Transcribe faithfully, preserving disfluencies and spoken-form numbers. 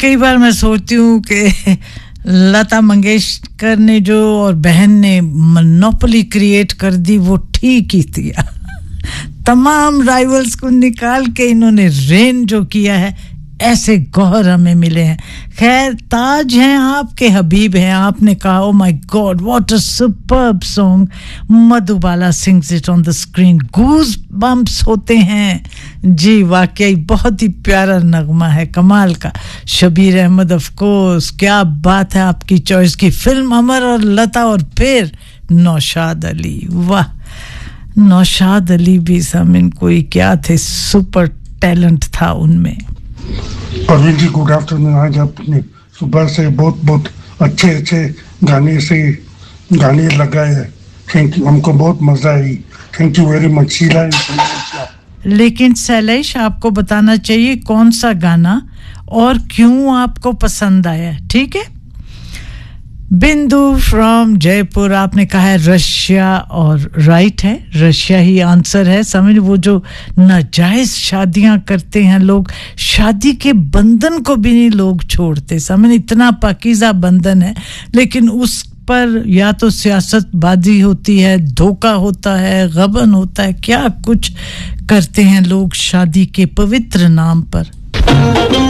कई बार मैं सोचती हूँ कि लता मंगेशकर ने जो और बहन ने मोनोपोली क्रिएट कर दी वो ठीक ही थी तमाम राइवल्स को निकाल के इन्होंने रेन जो किया है ऐसे गौहर हमें मिले हैं खैर ताज हैं आपके हबीब हैं आपने कहा oh my God what a superb song Madhubala sings it on the screen goose bumps होते हैं जी वाकई बहुत ही प्यारा नगमा है कमाल का शबीर अहमद ऑफ कोर्स क्या बात है आपकी चॉइस की फिल्म अमर और लता और फिर नौशाद अली वाह नौशाद अली भी समिन कोई क्या थे सुपर टैलेंट था उनमें परवीन जी गुड आफ्टरनून आज आपने सुबह से बहुत बहुत अच्छे अच्छे गाने से गाने लगाए हैं थैंक यू हमको बहुत मजा आई thank you very much Sheila लेकिन शैलेश आपको बताना चाहिए कौन सा गाना और क्यों आपको पसंद आया ठीक है बिंदु फ्रॉम जयपुर आपने कहा है रशिया और राइट है रशिया ही आंसर है समझ वो जो नाजायज शादियां करते हैं लोग शादी के बंधन को भी नहीं लोग छोड़ते समझ इतना पाकीज़ा बंधन है लेकिन उस पर या तो सियासतबाजी होती है धोखा होता है गबन होता है क्या कुछ करते हैं लोग शादी के पवित्र नाम पर